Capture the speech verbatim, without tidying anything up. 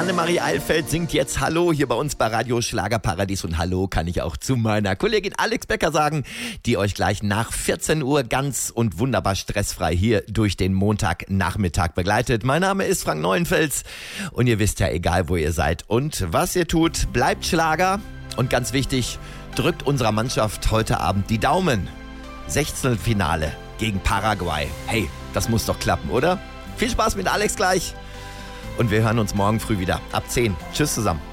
Annemarie Eilfeld singt jetzt Hallo hier bei uns bei Radio Schlagerparadies. Und Hallo kann ich auch zu meiner Kollegin Alex Becker sagen, die euch gleich nach vierzehn Uhr ganz und wunderbar stressfrei hier durch den Montagnachmittag begleitet. Mein Name ist Frank Neuenfels und ihr wisst ja, egal wo ihr seid und was ihr tut, bleibt Schlager. Und ganz wichtig, drückt unserer Mannschaft heute Abend die Daumen. Sechzehntelfinale gegen Paraguay. Hey, das muss doch klappen, oder? Viel Spaß mit Alex gleich. Und wir hören uns morgen früh wieder ab zehn. Tschüss zusammen.